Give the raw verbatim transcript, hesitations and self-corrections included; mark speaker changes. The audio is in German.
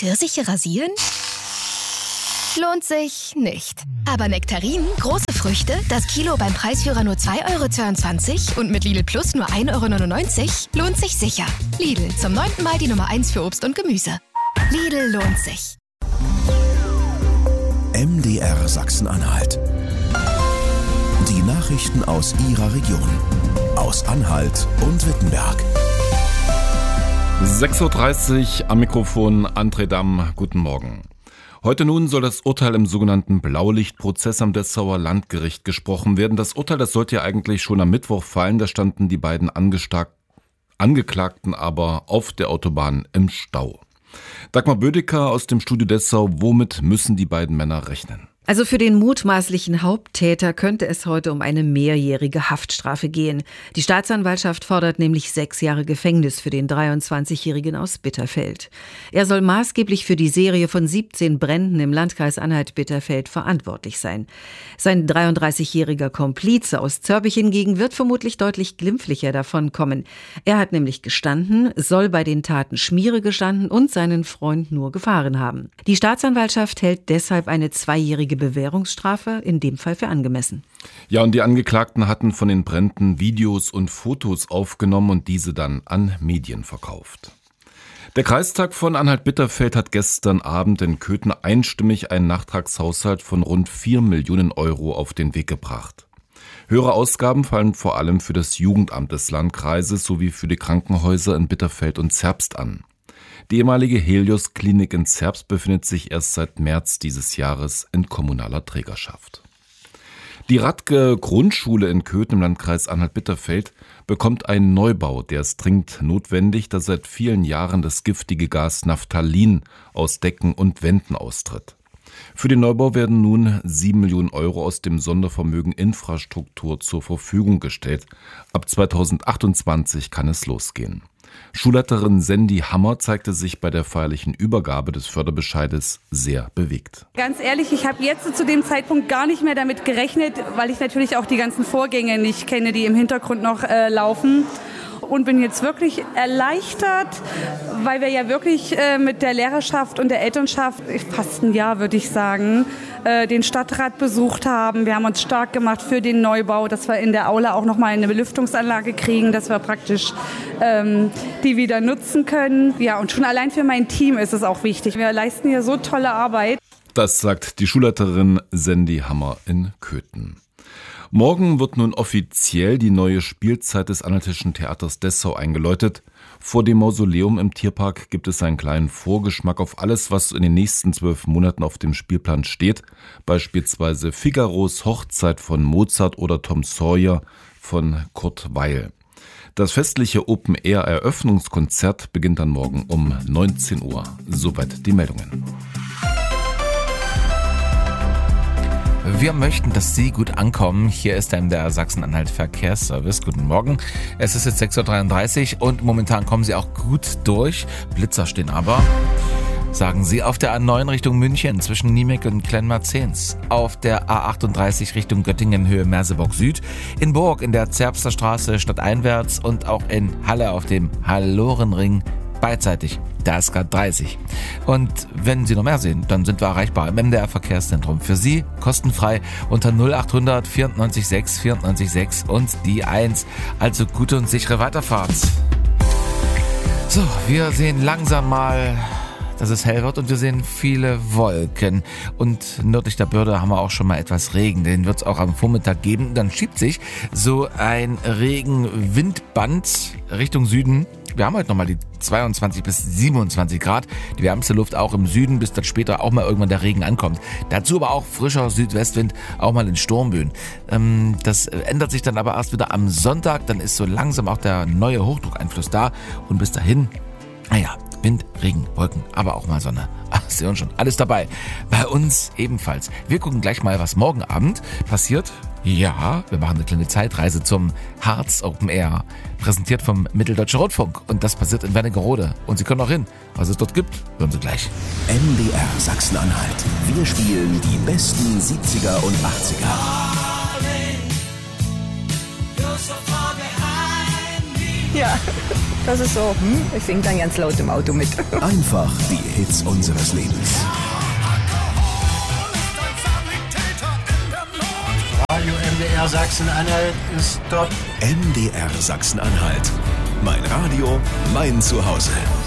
Speaker 1: Pfirsiche rasieren? Lohnt sich nicht. Aber Nektarinen, große Früchte, das Kilo beim Preisführer nur zwei Euro zweiundzwanzig und mit Lidl Plus nur ein Euro neunundneunzig, lohnt sich sicher. Lidl, zum neunten Mal die Nummer eins für Obst und Gemüse. Lidl lohnt sich.
Speaker 2: M D R Sachsen-Anhalt. Die Nachrichten aus Ihrer Region. Aus Anhalt und Wittenberg.
Speaker 3: sechs Uhr dreißig am Mikrofon André Damm. Guten Morgen. Heute nun soll das Urteil im sogenannten Blaulichtprozess am Dessauer Landgericht gesprochen werden. Das Urteil, das sollte ja eigentlich schon am Mittwoch fallen. Da standen die beiden Angeklagten aber auf der Autobahn im Stau. Dagmar Bödecker aus dem Studio Dessau. Womit müssen die beiden Männer rechnen?
Speaker 4: Also für den mutmaßlichen Haupttäter könnte es heute um eine mehrjährige Haftstrafe gehen. Die Staatsanwaltschaft fordert nämlich sechs Jahre Gefängnis für den dreiundzwanzigjährigen aus Bitterfeld. Er soll maßgeblich für die Serie von siebzehn Bränden im Landkreis Anhalt-Bitterfeld verantwortlich sein. Sein dreiunddreißigjähriger Komplize aus Zörbich hingegen wird vermutlich deutlich glimpflicher davonkommen. Er hat nämlich gestanden, soll bei den Taten Schmiere gestanden und seinen Freund nur gefahren haben. Die Staatsanwaltschaft hält deshalb eine zweijährige Bewährungsstrafe in dem Fall für angemessen.
Speaker 3: Ja, und die Angeklagten hatten von den Bränden Videos und Fotos aufgenommen und diese dann an Medien verkauft. Der Kreistag von Anhalt-Bitterfeld hat gestern Abend in Köthen einstimmig einen Nachtragshaushalt von rund vier Millionen Euro auf den Weg gebracht. Höhere Ausgaben fallen vor allem für das Jugendamt des Landkreises sowie für die Krankenhäuser in Bitterfeld und Zerbst an. Die ehemalige Helios-Klinik in Zerbst befindet sich erst seit März dieses Jahres in kommunaler Trägerschaft. Die Radke-Grundschule in Köthen im Landkreis Anhalt-Bitterfeld bekommt einen Neubau, der ist dringend notwendig, da seit vielen Jahren das giftige Gas Naphthalin aus Decken und Wänden austritt. Für den Neubau werden nun sieben Millionen Euro aus dem Sondervermögen Infrastruktur zur Verfügung gestellt. Ab zweitausendachtundzwanzig kann es losgehen. Schulleiterin Sandy Hammer zeigte sich bei der feierlichen Übergabe des Förderbescheides sehr bewegt.
Speaker 5: Ganz ehrlich, ich habe jetzt zu dem Zeitpunkt gar nicht mehr damit gerechnet, weil ich natürlich auch die ganzen Vorgänge nicht kenne, die im Hintergrund noch äh, laufen. Und bin jetzt wirklich erleichtert, weil wir ja wirklich äh, mit der Lehrerschaft und der Elternschaft fast ein Jahr, würde ich sagen, äh, den Stadtrat besucht haben. Wir haben uns stark gemacht für den Neubau, dass wir in der Aula auch nochmal eine Belüftungsanlage kriegen, dass wir praktisch ähm, die wieder nutzen können. Ja, und schon allein für mein Team ist es auch wichtig. Wir leisten hier so tolle Arbeit.
Speaker 3: Das sagt die Schulleiterin Sandy Hammer in Köthen. Morgen wird nun offiziell die neue Spielzeit des Anhaltischen Theaters Dessau eingeläutet. Vor dem Mausoleum im Tierpark gibt es einen kleinen Vorgeschmack auf alles, was in den nächsten zwölf Monaten auf dem Spielplan steht. Beispielsweise Figaros Hochzeit von Mozart oder Tom Sawyer von Kurt Weill. Das festliche Open-Air-Eröffnungskonzert beginnt dann morgen um neunzehn Uhr. Soweit die Meldungen.
Speaker 6: Wir möchten, dass Sie gut ankommen. Hier ist der M D R Sachsen-Anhalt Verkehrsservice. Guten Morgen. Es ist jetzt sechs Uhr dreiunddreißig und momentan kommen Sie auch gut durch. Blitzer stehen aber, sagen Sie, auf der A neun Richtung München zwischen Niemek und Klenmarzens. Auf der A achtunddreißig Richtung Göttingen Höhe Merseburg Süd. In Burg in der Zerbster Straße stadteinwärts und auch in Halle auf dem Hallorenring beidseitig. Da ist gerade dreißig. Und wenn Sie noch mehr sehen, dann sind wir erreichbar im M D R Verkehrszentrum. Für Sie kostenfrei unter null achthundert vierundneunzig sechs vierundneunzig sechs und die eins. Also gute und sichere Weiterfahrt. So, wir sehen langsam mal, dass es hell wird und wir sehen viele Wolken. Und nördlich der Börde haben wir auch schon mal etwas Regen. Den wird es auch am Vormittag geben. Dann schiebt sich so ein Regenwindband Richtung Süden. Wir haben heute nochmal die zweiundzwanzig bis siebenundzwanzig Grad. Die wärmste Luft auch im Süden, bis dann später auch mal irgendwann der Regen ankommt. Dazu aber auch frischer Südwestwind, auch mal in Sturmböen. Ähm, das ändert sich dann aber erst wieder am Sonntag. Dann ist so langsam auch der neue Hochdruckeinfluss da. Und bis dahin, naja, Wind, Regen, Wolken, aber auch mal Sonne. Ach, Sie hören schon, alles dabei. Bei uns ebenfalls. Wir gucken gleich mal, was morgen Abend passiert. Ja, wir machen eine kleine Zeitreise zum Harz Open Air. Präsentiert vom Mitteldeutschen Rundfunk. Und das passiert in Wernigerode. Und Sie können auch hin. Was es dort gibt, hören Sie gleich.
Speaker 2: M D R Sachsen-Anhalt. Wir spielen die besten siebziger und achtziger.
Speaker 7: Ja, das ist so. Hm? Ich singe dann ganz laut im Auto mit.
Speaker 2: Einfach die Hits unseres Lebens.
Speaker 8: Radio M D R Sachsen-Anhalt ist top.
Speaker 2: M D R Sachsen-Anhalt. Mein Radio, mein Zuhause.